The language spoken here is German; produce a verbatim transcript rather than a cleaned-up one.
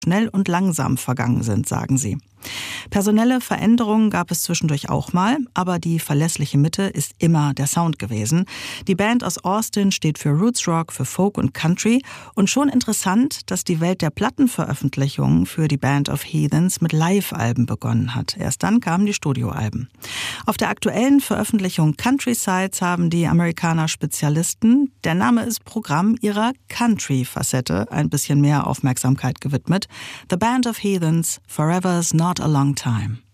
schnell und langsam vergangen sind, sagen sie. Personelle Veränderungen gab es zwischendurch auch mal, aber die verlässliche Mitte ist immer der Sound gewesen. Die Band aus Austin steht für Roots Rock, für Folk und Country und schon interessant, dass die Welt der Plattenveröffentlichungen für die Band of Heathens mit Live-Alben begonnen hat. Erst dann kamen die Studioalben. Auf der aktuellen Veröffentlichung Countrysides haben die Amerikaner Spezialisten, der Name ist Programm, ihrer Country-Facette ein bisschen mehr Aufmerksamkeit gewidmet. The Band of Heathens, Forever's Not a Long Time.